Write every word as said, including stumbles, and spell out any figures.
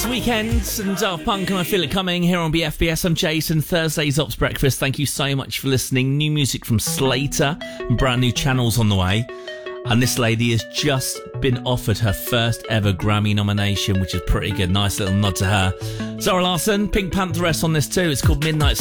Yes, weekends and Daft Punk and I Feel It Coming here on B F B S. I'm Jason. Thursday's Ops Breakfast. Thank you so much for listening. New music from Slater and brand new channels on the way. And this lady has just been offered her first ever Grammy nomination, which is pretty good. Nice little nod to her. Zara Larsson, Pink Pantheress on this too. It's called Midnight